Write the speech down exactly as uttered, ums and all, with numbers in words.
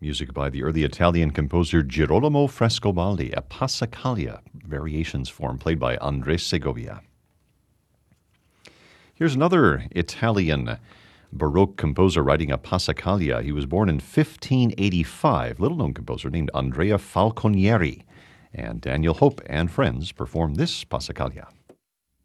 Music by the early Italian composer Girolamo Frescobaldi, a Passacaglia variations form played by Andres Segovia. Here's another Italian Baroque composer writing a Passacaglia. He was born in fifteen eighty-five, little-known composer named Andrea Falconieri. And Daniel Hope and friends perform this Passacaglia.